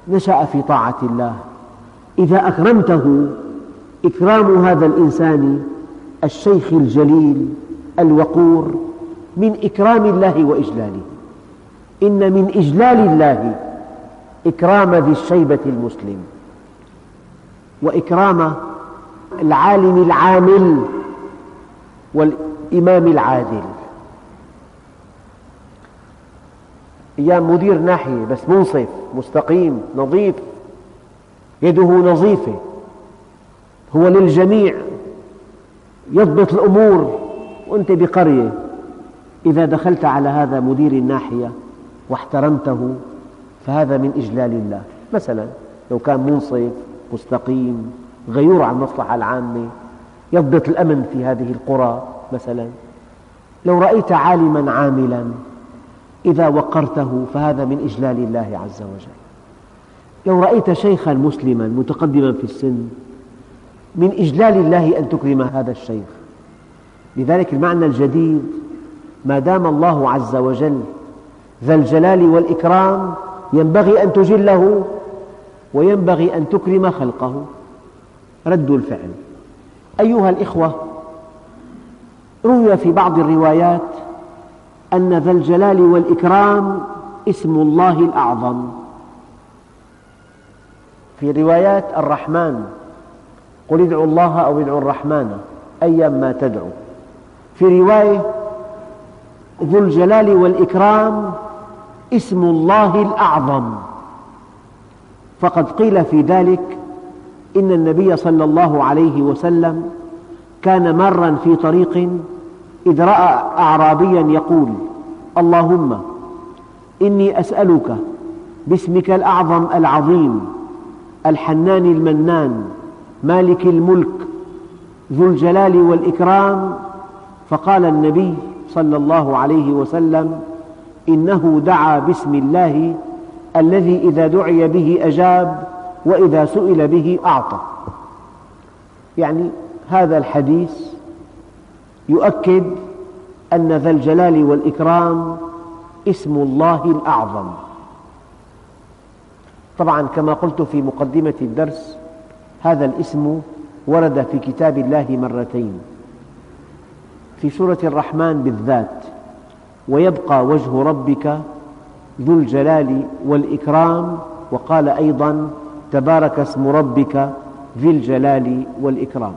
نشأ في طاعة الله، إذا أكرمته إكرام هذا الإنسان الشيخ الجليل الوقور من إكرام الله وإجلاله. إن من إجلال الله إكرام ذي الشيبة المسلم، وإكرام العالم العامل والإمام العادل. أيام مدير ناحية بس منصف مستقيم نظيف، يده نظيفة، هو للجميع يضبط الأمور، وأنت بقرية إذا دخلت على هذا مدير الناحية واحترمته فهذا من إجلال الله. مثلا لو كان منصف مستقيم غيور عن المصلحة العامة يضبط الأمن في هذه القرى مثلا. لو رأيت عالما عاملا إذا وقرته فهذا من إجلال الله عز وجل. لو رأيت شيخا مسلما متقدما في السن من إجلال الله أن تكرم هذا الشيخ. لذلك المعنى الجديد ما دام الله عز وجل ذا الجلال والإكرام ينبغي أن تجله وينبغي أن تكرم خلقه. رد الفعل. أيها الإخوة، روي في بعض الروايات أن ذا الجلال والإكرام اسم الله الأعظم. في روايات الرحمن، قل ادعوا الله أو ادعوا الرحمن أيما تدعو. في رواية ذو الجلال والإكرام اسم الله الأعظم. فقد قيل في ذلك إن النبي صلى الله عليه وسلم كان مارا في طريق إذ رأى أعرابيا يقول اللهم إني أسألك باسمك الأعظم العظيم الحنان المنان مالك الملك ذو الجلال والإكرام. فقال النبي صلى الله عليه وسلم إنه دعا باسم الله الذي إذا دعي به أجاب وإذا سئل به أعطى. يعني هذا الحديث يؤكد أن ذا الجلال والإكرام اسم الله الأعظم. طبعا كما قلت في مقدمة الدرس هذا الاسم ورد في كتاب الله مرتين، في سورة الرحمن بالذات، ويبقى وجه ربك ذو الجلال والإكرام، وقال أيضا تبارك اسم ربك ذي الجلال والإكرام.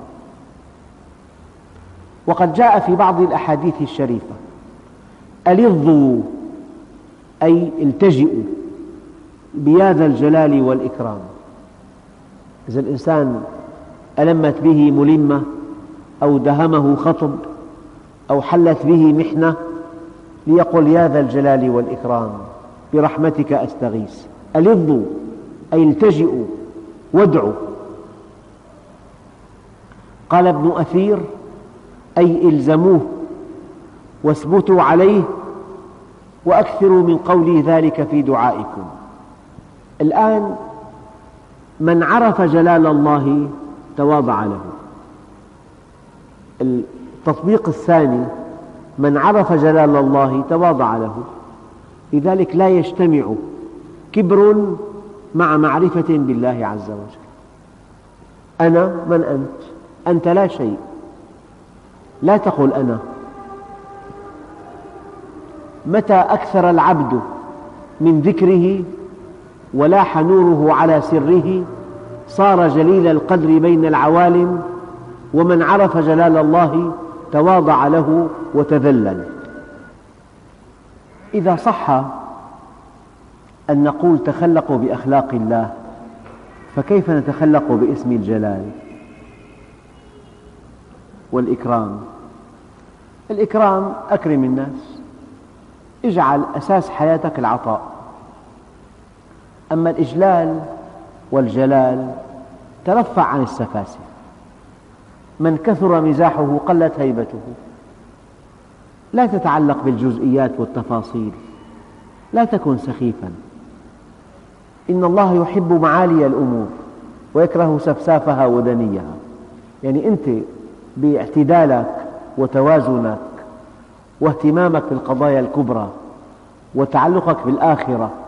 وقد جاء في بعض الأحاديث الشريفة ألظوا أي التجئوا بيا ذا الجلال والإكرام. إذا الإنسان ألمت به ملمة أو دهمه خطب أو حلت به محنة ليقل يا ذا الجلال والإكرام برحمتك أستغيث. ألظوا أي التجئوا وادعوا. قال ابن أثير أي إلزموه واثبتوا عليه وأكثروا من قولي ذلك في دعائكم. الآن من عرف جلال الله تواضع له. التطبيق الثاني من عرف جلال الله تواضع له. لذلك لا يجتمع كبر مع معرفة بالله عز وجل. أنا من أنت؟ أنت لا شيء، لا تقل أنا. متى أكثر العبد من ذكره ولاح نوره على سره صار جليل القدر بين العوالم، ومن عرف جلال الله تواضع له وتذلل. إذا صح أن نقول تخلقوا بأخلاق الله فكيف نتخلق باسم الجلال والإكرام؟ الإكرام أكرم الناس، اجعل أساس حياتك العطاء. أما الإجلال والجلال ترفع عن السفاسف. من كثر مزاحه قلت هيبته. لا تتعلق بالجزئيات والتفاصيل، لا تكن سخيفا. إن الله يحب معالي الأمور ويكره سفسافها ودنيها. يعني أنت باعتدالك وتوازنك واهتمامك بالقضايا الكبرى وتعلقك بالآخرة